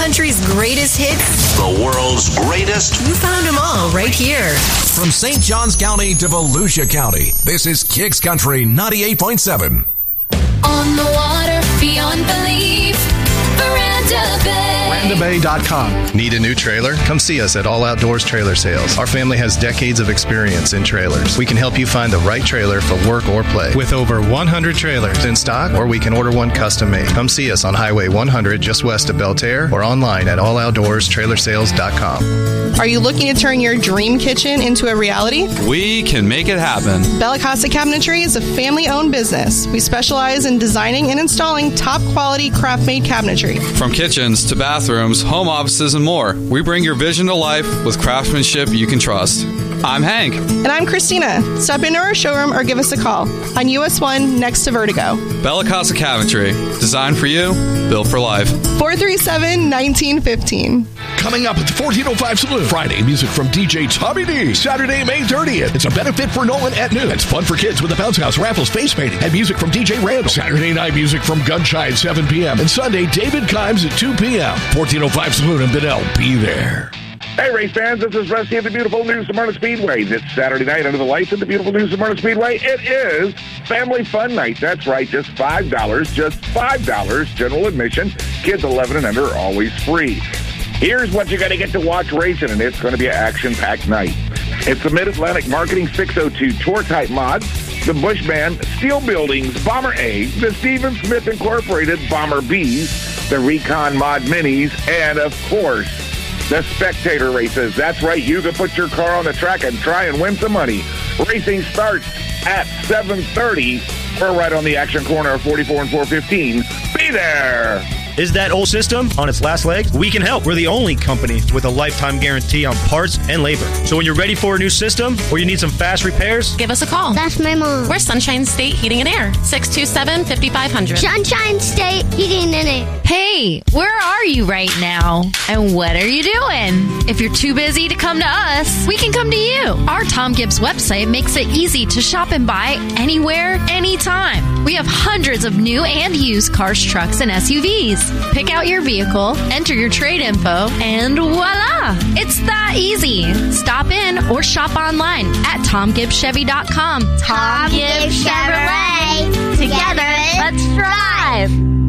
Country's greatest hits. The world's greatest. You found them all right here. From St. Johns County to Volusia County, this is Kicks Country 98.7. On the water, beyond belief, Veranda Bay. VerandaBay.com. Need a new trailer? Come see us at All Outdoors Trailer Sales. Our family has decades of experience in trailers. We can help you find the right trailer for work or play. With over 100 trailers in stock, or we can order one custom made. Come see us on Highway 100 just west of Belterre or online at alloutdoorstrailersales.com. Are you looking to turn your dream kitchen into a reality? We can make it happen. Bella Costa Cabinetry is a family-owned business. We specialize in designing and installing top-quality craft-made cabinetry. From kitchens to bathrooms, home offices, and more, we bring your vision to life with craftsmanship you can trust. I'm Hank. And I'm Christina. Stop into our showroom or give us a call on US 1 next to Vertigo. Bella Costa Cabinetry. Designed for you, built for life. 437-1915. Coming up at the 1405 Saloon. Friday, music from DJ Tommy D. Saturday, May 30th. It's a benefit for Nolan at noon. It's fun for kids with the Bounce House raffles face painting and music from DJ Randall. Saturday night music from Gunshine 7 p.m. And Sunday, David Kimes at 2 p.m. 1405 Saloon and Benell. Be there. Hey, race fans, this is Rusty at the beautiful New Smyrna Speedway. This Saturday night under the lights at the beautiful New Smyrna Speedway, it is Family Fun Night. That's right, just $5. Just $5 general admission. Kids 11 and under are always free. Here's what you're going to get to watch racing, and it's going to be an action-packed night. It's the Mid-Atlantic Marketing 602 Tour-Type Mods, the Bush Band, Steel Buildings, Bomber A, the Stephen Smith Incorporated Bomber Bs, the Recon Mod Minis, and, of course, the spectator races. That's right, you can put your car on the track and try and win some money. Racing starts at 7:30. We're right on the action corner of 44 and 415. Be there! Is that old system on its last legs? We can help. We're the only company with a lifetime guarantee on parts and labor. So when you're ready for a new system or you need some fast repairs, give us a call. That's my mom. We're Sunshine State Heating and Air. 627-5500. Sunshine State Heating and Air. Hey, where are you right now? And what are you doing? If you're too busy to come to us, we can come to you. Our Tom Gibbs website makes it easy to shop and buy anywhere, anytime. We have hundreds of new and used cars, trucks, and SUVs. Pick out your vehicle, enter your trade info, and voila! It's that easy. Stop in or shop online at TomGibbsChevy.com. Tom Gibbs Chevrolet. Together, let's drive.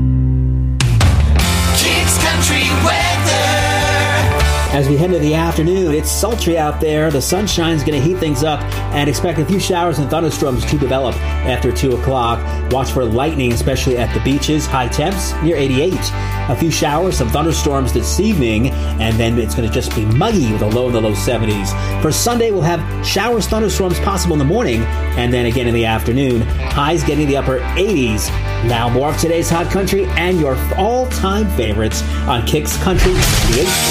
Kicks Country weather. As we head into the afternoon, it's sultry out there. The sunshine's going to heat things up and expect a few showers and thunderstorms to develop after 2 o'clock. Watch for lightning, especially at the beaches. High temps near 88. A few showers, some thunderstorms this evening, and then it's going to just be muggy with a low in the low 70s. For Sunday, we'll have showers, thunderstorms possible in the morning, and then again in the afternoon. Highs getting the upper 80s. Now more of today's Hot Country and your all-time favorites on Kicks Country 98.